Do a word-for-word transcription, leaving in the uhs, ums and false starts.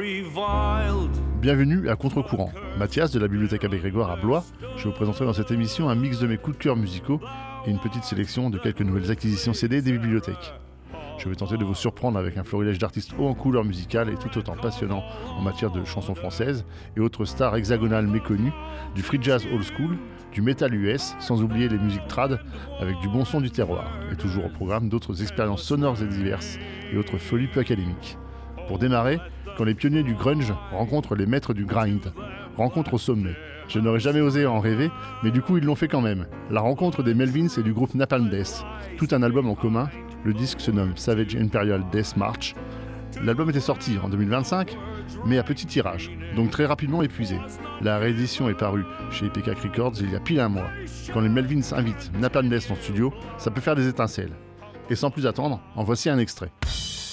Bienvenue à Contre-Courant. Mathias de la Bibliothèque Abbé Grégoire à Blois. Je vous présenterai dans cette émission un mix de mes coups de cœur musicaux et une petite sélection de quelques nouvelles acquisitions C D des bibliothèques. Je vais tenter de vous surprendre avec un florilège d'artistes hauts en couleurs musicales et tout autant passionnants en matière de chansons françaises et autres stars hexagonales méconnues, du free jazz old school, du metal U S, sans oublier les musiques trad avec du bon son du terroir, et toujours au programme d'autres expériences sonores et diverses et autres folies peu académiques. Pour démarrer, quand les pionniers du grunge rencontrent les maîtres du grind, rencontre au sommet. Je n'aurais jamais osé en rêver, mais du coup ils l'ont fait quand même. La rencontre des Melvins et du groupe Napalm Death, tout un album en commun. Le disque se nomme Savage Imperial Death March. L'album était sorti en deux mille vingt-cinq, mais à petit tirage, donc très rapidement épuisé. La réédition est parue chez Epicac Records il y a pile un mois. Quand les Melvins invitent Napalm Death en studio, ça peut faire des étincelles. Et sans plus attendre, en voici un extrait.